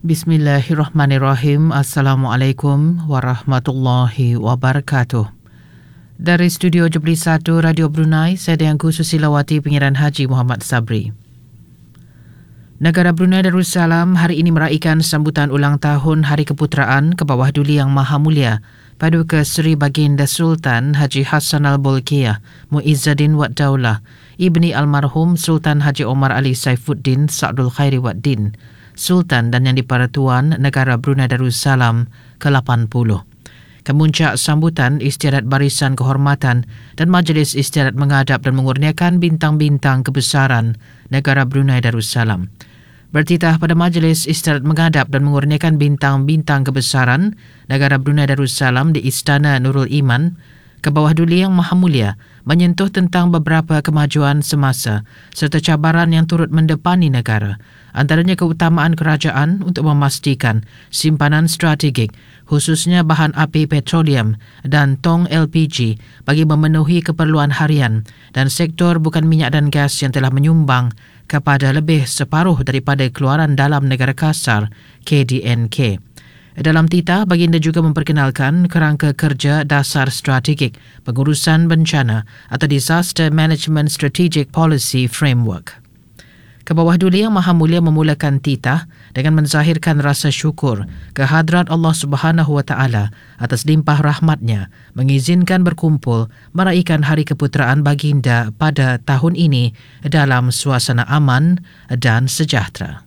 Bismillahirrahmanirrahim. Assalamualaikum warahmatullahi wabarakatuh. Dari Studio Jubli 1 Radio Brunei, saya Diangku Susilawati, Pengiran Haji Muhammad Sabri. Negara Brunei Darussalam hari ini meraihkan sambutan ulang tahun Hari Keputeraan ke Bawah Duli Yang Maha Mulia Paduka Seri Baginda Sultan Haji Hassan Al-Bolkiah Muizzuddin Wad Daulah Ibni Almarhum Sultan Haji Omar Ali Saifuddin Sa'dul Khairi Wad Din, Sultan dan Yang di-Pertuan Negara Brunei Darussalam ke-80. Kemuncak sambutan istiadat barisan kehormatan dan majlis istiadat menghadap dan mengurniakan bintang-bintang kebesaran Negara Brunei Darussalam. Bertitah pada majlis istiadat menghadap dan mengurniakan bintang-bintang kebesaran Negara Brunei Darussalam di Istana Nurul Iman, ke Bawah Duli Yang Maha Mulia menyentuh tentang beberapa kemajuan semasa serta cabaran yang turut mendepani negara, antaranya keutamaan kerajaan untuk memastikan simpanan strategik khususnya bahan api petroleum dan tong LPG bagi memenuhi keperluan harian dan sektor bukan minyak dan gas yang telah menyumbang kepada lebih separuh daripada keluaran dalam negara kasar KDNK. Dalam titah, Baginda juga memperkenalkan kerangka kerja dasar strategik pengurusan bencana atau Disaster Management Strategic Policy Framework. Ke Bawah Duli Yang Maha Mulia memulakan titah dengan menzahirkan rasa syukur kehadrat Allah Subhanahu Wa Taala atas limpah rahmatnya mengizinkan berkumpul meraihkan Hari Keputeraan Baginda pada tahun ini dalam suasana aman dan sejahtera.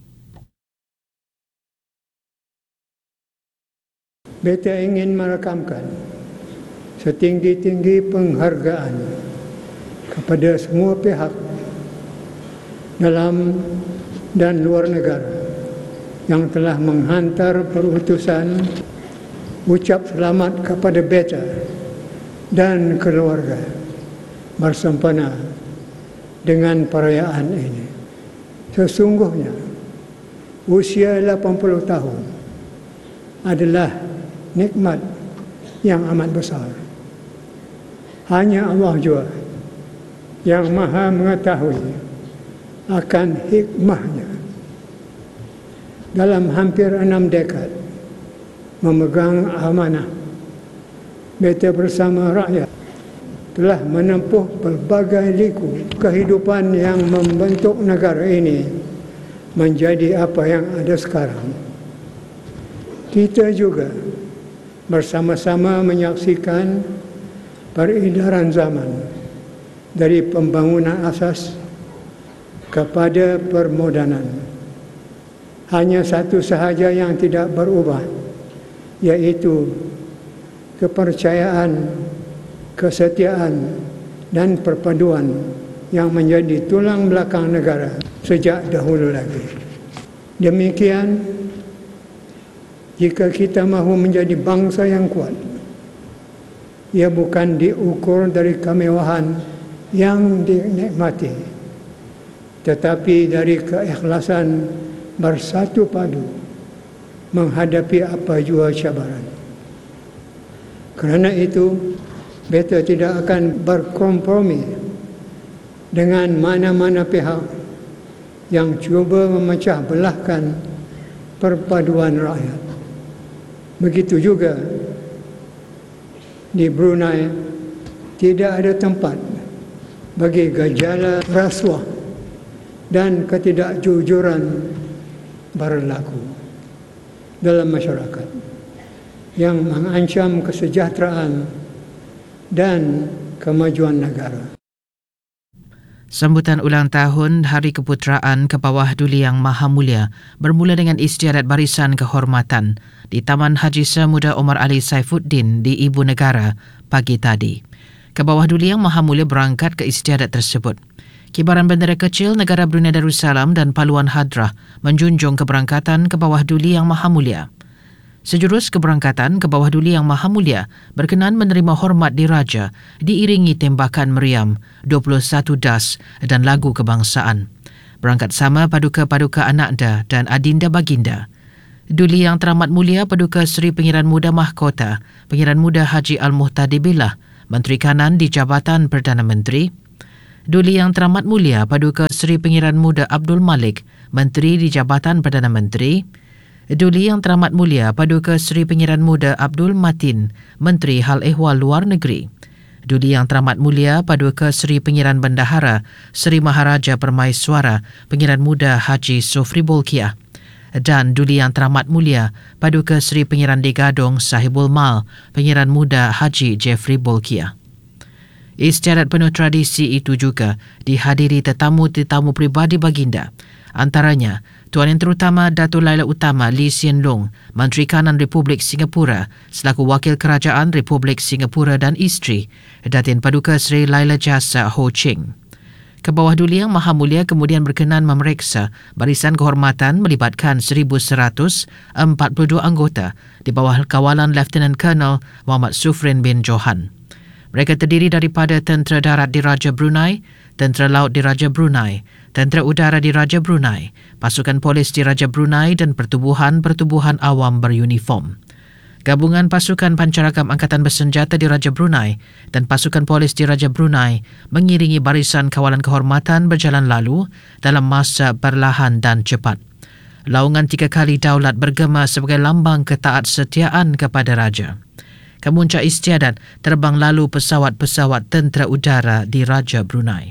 Beta ingin merakamkan setinggi-tinggi penghargaan kepada semua pihak dalam dan luar negara yang telah menghantar perutusan ucap selamat kepada beta dan keluarga bersempena dengan perayaan ini. Sesungguhnya usia 80 tahun adalah nikmat yang amat besar. Hanya Allah jua yang maha mengetahui akan hikmahnya. Dalam hampir 6 dekad memegang amanah, beta bersama rakyat telah menempuh pelbagai liku kehidupan yang membentuk negara ini menjadi apa yang ada sekarang. Kita juga bersama-sama menyaksikan peredaran zaman dari pembangunan asas kepada permodanan. Hanya satu sahaja yang tidak berubah, iaitu kepercayaan, kesetiaan dan perpaduan yang menjadi tulang belakang negara sejak dahulu lagi. Demikian, jika kita mahu menjadi bangsa yang kuat, ia bukan diukur dari kemewahan yang dinikmati, tetapi dari keikhlasan bersatu padu menghadapi apa jua cabaran. Kerana itu, beta tidak akan berkompromi dengan mana-mana pihak yang cuba memecah belahkan perpaduan rakyat. Begitu juga di Brunei tidak ada tempat bagi gejala rasuah dan ketidakjujuran berlaku dalam masyarakat yang mengancam kesejahteraan dan kemajuan negara. Sambutan ulang tahun Hari Keputeraan ke Bawah Duli Yang Maha Mulia bermula dengan istiadat barisan kehormatan di Taman Haji Semuda Omar Ali Saifuddin di Ibu Negara pagi tadi. Ke Bawah Duli Yang Maha Mulia berangkat ke istiadat tersebut. Kibaran bendera kecil negara Brunei Darussalam dan paluan hadrah menjunjung keberangkatan ke Bawah Duli Yang Maha Mulia. Sejurus keberangkatan ke Bawah Duli Yang Maha Mulia berkenan menerima hormat diraja diiringi tembakan meriam, 21 das dan lagu kebangsaan. Berangkat sama Paduka-Paduka Anakda dan Adinda Baginda. Duli Yang Teramat Mulia Paduka Seri Pengiran Muda Mahkota, Pengiran Muda Haji Al-Muhtadi Billah, Menteri Kanan di Jabatan Perdana Menteri. Duli Yang Teramat Mulia Paduka Seri Pengiran Muda Abdul Malik, Menteri di Jabatan Perdana Menteri. Duli Yang Teramat Mulia Paduka Seri Pengiran Muda Abdul Matin, Menteri Hal Ehwal Luar Negeri. Duli Yang Teramat Mulia Paduka Seri Pengiran Bendahara Seri Maharaja Permaiswara Pengiran Muda Haji Sofri Bolkiah. Dan Duli Yang Teramat Mulia Paduka Seri Pengiran Digadong Sahibul Mal Pengiran Muda Haji Jeffrey Bolkiah. Istiadat penuh tradisi itu juga dihadiri tetamu-tetamu pribadi baginda. Antaranya, Tuan Yang Terutama Datuk Laila Utama Lee Hsien Loong, Menteri Kanan Republik Singapura selaku Wakil Kerajaan Republik Singapura dan isteri, Datin Paduka Seri Laila Jasa Ho Ching. Kebawah Duli Yang Maha Mulia kemudian berkenan memeriksa barisan kehormatan melibatkan 1,142 anggota di bawah kawalan Lieutenant Colonel Muhammad Sufrin bin Johan. Mereka terdiri daripada Tentera Darat Diraja Brunei, Tentera Laut Diraja Brunei, Tentera Udara Diraja Brunei, Pasukan Polis Diraja Brunei dan pertubuhan-pertubuhan awam beruniform. Gabungan Pasukan Pancaragam Angkatan Bersenjata Diraja Brunei dan Pasukan Polis Diraja Brunei mengiringi barisan kawalan kehormatan berjalan lalu dalam masa perlahan dan cepat. Laungan 3 kali daulat bergema sebagai lambang ketaatsetiaan kepada Raja. Kemuncak istiadat terbang lalu pesawat-pesawat tentera udara di Raja Brunei.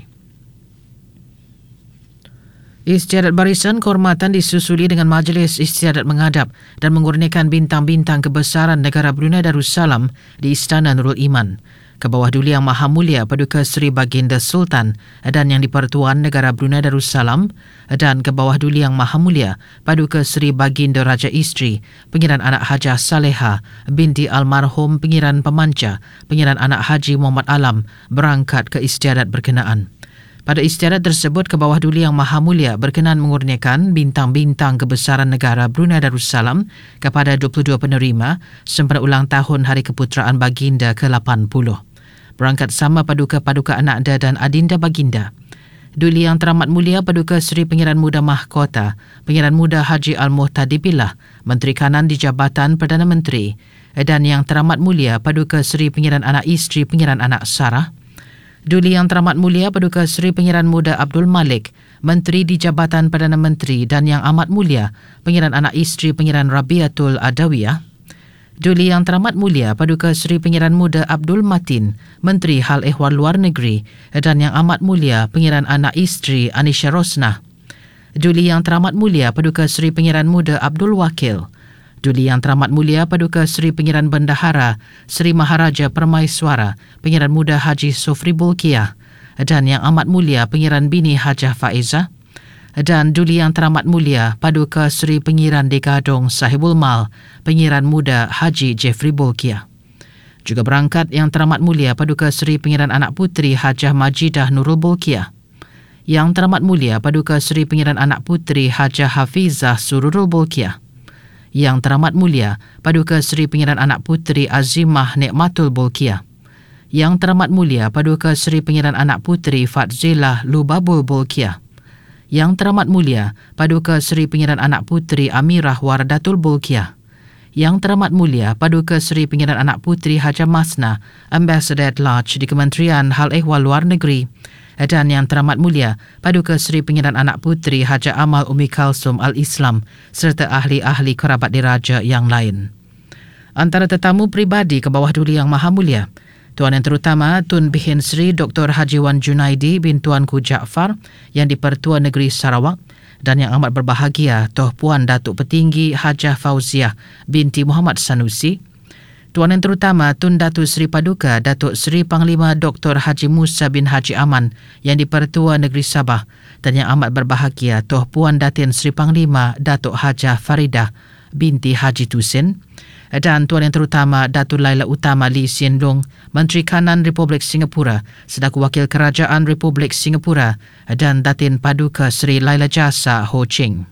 Istiadat barisan kehormatan disusuli dengan majlis istiadat menghadap dan mengurniakan bintang-bintang kebesaran negara Brunei Darussalam di Istana Nurul Iman. Ke bawah Duli Yang Maha Mulia Paduka Seri Baginda Sultan dan Yang di-Pertuan Negara Brunei Darussalam dan ke bawah Duli Yang Maha Mulia Paduka Seri Baginda Raja Isteri Pengiran Anak Hajah Saleha binti almarhum Pengiran Pemanca Pengiran Anak Haji Muhammad Alam berangkat ke istiadat berkenaan. Pada istiadat tersebut, ke bawah Duli Yang Maha Mulia berkenan mengurniakan bintang-bintang kebesaran negara Brunei Darussalam kepada 22 penerima sempena ulang tahun Hari Keputeraan Baginda ke-80. Berangkat sama Paduka-Paduka Anakda dan Adinda Baginda. Duli Yang Teramat Mulia Paduka Seri Pengiran Muda Mahkota Pengiran Muda Haji Al-Muhtadibillah, Menteri Kanan di Jabatan Perdana Menteri, dan Yang Teramat Mulia Paduka Seri Pengiran Anak Isteri Pengiran Anak Sarah. Duli Yang Teramat Mulia Paduka Seri Pengiran Muda Abdul Malik, Menteri di Jabatan Perdana Menteri, dan Yang Amat Mulia Pengiran Anak Isteri Pengiran Rabiatul Adawiyah. Duli Yang Teramat Mulia Paduka Seri Pengiran Muda Abdul Matin, Menteri Hal Ehwal Luar Negeri, dan Yang Amat Mulia Pengiran Anak Isteri Anisha Rosnah. Duli Yang Teramat Mulia Paduka Seri Pengiran Muda Abdul Wakil. Duli Yang Teramat Mulia Paduka Seri Pengiran Bendahara Seri Maharaja Permaiswara Pengiran Muda Haji Sofri Bolkiah, dan Yang Amat Mulia Pengiran Bini Hajah Faizah. Dan Duli Yang Teramat Mulia Paduka Seri Pengiran Digadong Sahibul Mal Pengiran Muda Haji Jeffrey Bolkiah. Juga berangkat Yang Teramat Mulia Paduka Seri Pengiran Anak Puteri Hajah Majidah Nurul Bolkiah. Yang Teramat Mulia Paduka Seri Pengiran Anak Puteri Hajah Hafizah Sururul Bolkiah. Yang Teramat Mulia Paduka Seri Pengiran Anak Puteri Azimah Nikmatul Bolkiah. Yang Teramat Mulia Paduka Seri Pengiran Anak Puteri Fatzilah Lubabul Bolkiah. Yang Teramat Mulia Paduka Seri Pengiran Anak Puteri Amirah Wardatul Bolkiah. Yang Teramat Mulia Paduka Seri Pengiran Anak Puteri Haja Masna, Ambassador at Large di Kementerian Hal Ehwal Luar Negeri. Dan Yang Teramat Mulia Paduka Seri Pengiran Anak Puteri Haja Amal Umi Kalsum Al-Islam serta ahli-ahli kerabat diraja yang lain. Antara tetamu pribadi ke bawah Duli Yang Maha Mulia, Tuan Yang Terutama Tun Bihin Sri Dr. Haji Wan Junaidi bin Tuanku Jaafar Yang di-Pertua Negeri Sarawak, dan yang amat berbahagia Toh Puan Datuk Petinggi Hajah Fauziah binti Muhammad Sanusi. Tuan Yang Terutama Tun Datuk Seri Paduka Datuk Seri Panglima Dr. Haji Musa bin Haji Aman Yang di-Pertua Negeri Sabah, dan yang amat berbahagia Toh Puan Datin Seri Panglima Datuk Hajah Faridah binti Haji Tusin. Dan Tuan Yang Terutama Datuk Laila Utama Lee Hsien Loong, Menteri Kanan Republik Singapura selaku Wakil Kerajaan Republik Singapura, dan Datin Paduka Seri Laila Jasa Ho Ching.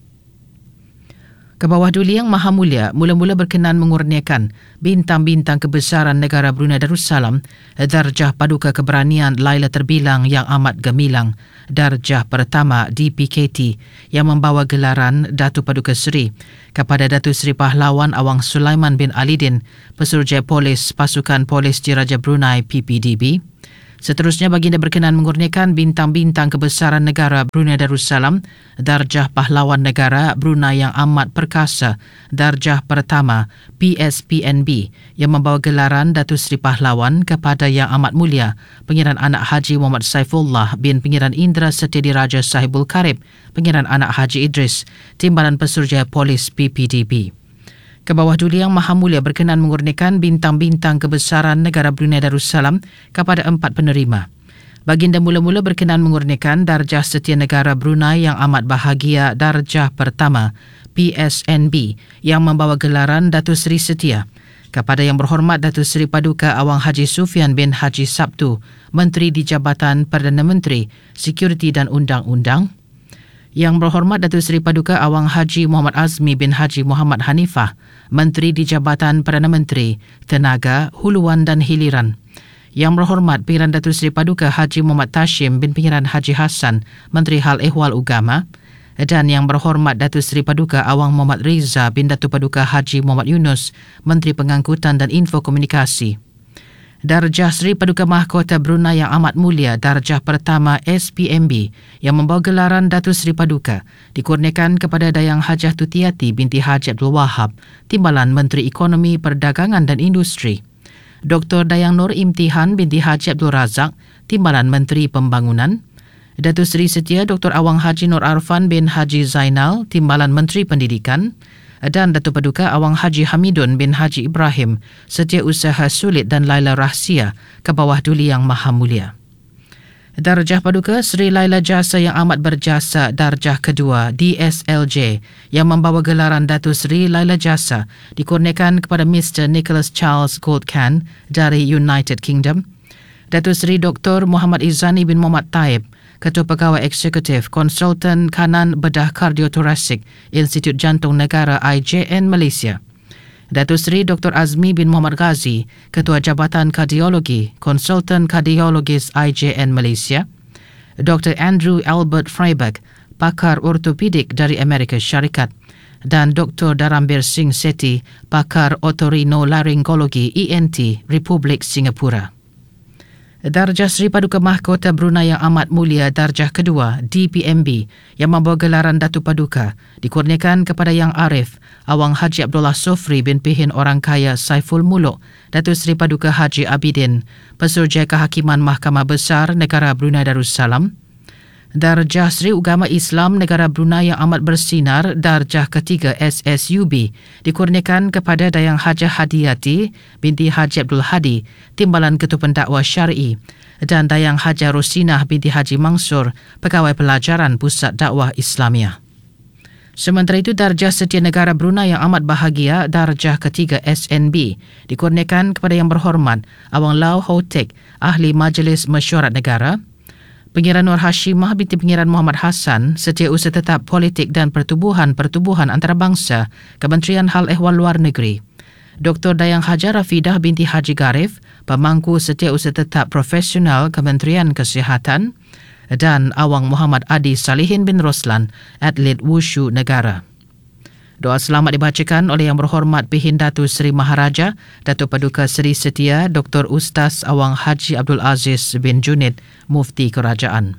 Ke bawah Duli Yang Maha Mulia mula-mula berkenan mengurniakan bintang-bintang kebesaran negara Brunei Darussalam, darjah Paduka Keberanian Laila Terbilang yang amat gemilang, darjah pertama DPKT yang membawa gelaran Datu Paduka Seri kepada Datu Seri Pahlawan Awang Sulaiman bin Alidin, Pesuruhjaya Polis Pasukan Polis Diraja Brunei PPDB. Seterusnya, baginda berkenan mengurniakan bintang-bintang kebesaran negara Brunei Darussalam, Darjah Pahlawan Negara Brunei Yang Amat Perkasa, Darjah Pertama PSPNB yang membawa gelaran Datuk Seri Pahlawan kepada Yang Amat Mulia Pengiran Anak Haji Muhammad Saifullah bin Pengiran Indra Setia Diraja Sahibul Karib, Pengiran Anak Haji Idris, Timbalan Pesuruhjaya Polis PPDB. Kebawah Duli Yang Maha Mulia berkenan mengurniakan bintang-bintang kebesaran negara Brunei Darussalam kepada 4 penerima. Baginda mula-mula berkenan mengurniakan Darjah Setia Negara Brunei Yang Amat Bahagia Darjah Pertama PSNB yang membawa gelaran Datuk Seri Setia kepada Yang Berhormat Datuk Seri Paduka Awang Haji Sufian bin Haji Sabtu, Menteri di Jabatan Perdana Menteri, Sekuriti dan Undang-Undang. Yang Berhormat Datuk Seri Paduka Awang Haji Muhammad Azmi bin Haji Muhammad Hanifah, Menteri di Jabatan Perdana Menteri, Tenaga, Huluan dan Hiliran. Yang Berhormat Pengiran Datuk Seri Paduka Haji Muhammad Tashim bin Pengiran Haji Hassan, Menteri Hal Ehwal Ugama. Dan Yang Berhormat Datuk Seri Paduka Awang Muhammad Riza bin Datuk Paduka Haji Muhammad Yunus, Menteri Pengangkutan dan Info Komunikasi. Darjah Seri Paduka Mahkota Brunei Yang Amat Mulia Darjah Pertama SPMB yang membawa gelaran Datuk Seri Paduka dikurniakan kepada Dayang Hajah Tutiati binti Haji Abdul Wahab, Timbalan Menteri Ekonomi, Perdagangan dan Industri. Dr. Dayang Nur Imtihan binti Haji Abdul Razak, Timbalan Menteri Pembangunan. Datuk Seri Setia Dr. Awang Haji Nur Arfan bin Haji Zainal, Timbalan Menteri Pendidikan. Dan Datuk Paduka Awang Haji Hamidun bin Haji Ibrahim, Setiausaha Sulit dan Laila Rahsia, Kebawah Duli Yang Maha Mulia. Darjah Paduka Seri Laila Jasa Yang Amat Berjasa Darjah Kedua DSLJ yang membawa gelaran Datuk Seri Laila Jasa dikurniakan kepada Mr. Nicholas Charles Goldcan dari United Kingdom. Datuk Seri Dr. Muhammad Izani bin Muhammad Taib, Ketua Pegawai Eksekutif Konsultan Kanan Bedah Kardiotorasik Institut Jantung Negara IJN Malaysia. Datuk Seri Dr. Azmi bin Muhammad Ghazi, Ketua Jabatan Kardiologi Konsultan Kardiologis IJN Malaysia. Dr. Andrew Albert Freiberg, Pakar Ortopedik dari Amerika Syarikat. Dan Dr. Darambir Singh Sethi, Pakar Otorinolaryngologi ENT Republik Singapura. Darjah Seri Paduka Mahkota Brunei Yang Amat Mulia Darjah Kedua DPMB yang membawa gelaran Datuk Paduka dikurniakan kepada Yang Arif Awang Haji Abdullah Sofri bin Pihin Orang Kaya Saiful Muluk, Datuk Seri Paduka Haji Abidin, Pesuruhjaya Kehakiman Mahkamah Besar Negara Brunei Darussalam. Darjah Seri Ugama Islam Negara Brunei Yang Amat Bersinar Darjah Ketiga SSUB dikurniakan kepada Dayang Hajah Hadiyati binti Haji Abdul Hadi, Timbalan Ketua Pendakwah Syar'i, dan Dayang Hajah Rosinah binti Haji Mansur, Pegawai Pelajaran Pusat Dakwah Islamiah. Sementara itu, Darjah Setia Negara Brunei Yang Amat Bahagia Darjah Ketiga SNB dikurniakan kepada Yang Berhormat Awang Lau Hotek, Ahli Majlis Mesyuarat Negara. Pengiran Nur Hashimah binti Pengiran Muhammad Hassan, Setiausaha Tetap Politik dan Pertubuhan Antarabangsa, Kementerian Hal Ehwal Luar Negeri. Dr. Dayang Haja Rafidah binti Haji Garif, Pemangku Setiausaha Tetap Profesional Kementerian Kesihatan. Dan Awang Muhammad Adi Salihin bin Roslan, Atlet Wushu Negara. Doa selamat dibacakan oleh Yang Berhormat Pihin Datuk Seri Maharaja, Datuk Paduka Seri Setia Dr. Ustaz Awang Haji Abdul Aziz bin Junid, Mufti Kerajaan.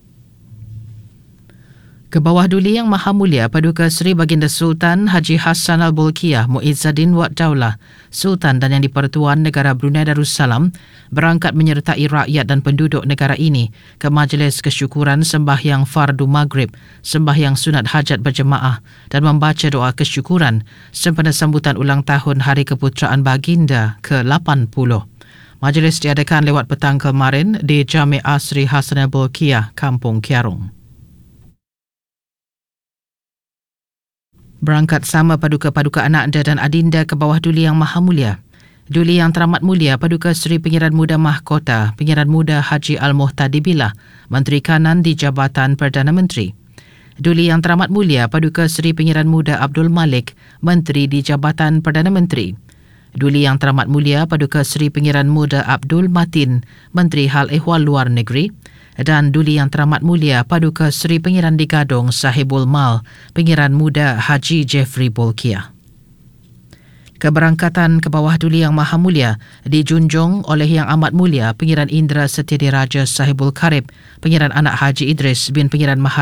Kebawah Duli Yang Maha Mulia Paduka Seri Baginda Sultan Haji Hassan Al-Bolkiah Muizzaddin Wad Daulah, Sultan dan Yang di-Pertuan Negara Brunei Darussalam berangkat menyertai rakyat dan penduduk negara ini ke Majlis Kesyukuran Sembahyang Fardu Maghrib, Sembahyang Sunat Hajat Berjemaah dan membaca doa kesyukuran sempena sambutan ulang tahun Hari Keputeraan Baginda ke-80. Majlis diadakan lewat petang kemarin di Jami' Asri Hassan Al-Bolkiah, Kampung Kiarung. Berangkat sama Paduka-Paduka Anakda dan Adinda Kebawah Duli Yang Maha Mulia. Duli Yang Teramat Mulia Paduka Seri Pengiran Muda Mahkota Pengiran Muda Haji Al-Muhtadi Billah, Menteri Kanan di Jabatan Perdana Menteri. Duli Yang Teramat Mulia Paduka Seri Pengiran Muda Abdul Malik, Menteri di Jabatan Perdana Menteri. Duli Yang Teramat Mulia Paduka Seri Pengiran Muda Abdul Matin, Menteri Hal Ehwal Luar Negeri. Dan Duli Yang Teramat Mulia Paduka Seri Pengiran di Gadong Sahibul Mal, Pengiran Muda Haji Jeffrey Bolkiah. Keberangkatan ke bawah duli Yang Maha Mulia dijunjung oleh Yang Amat Mulia Pengiran Indra Setiadi Raja Sahibul Karib, Pengiran Anak Haji Idris bin Pengiran Mahar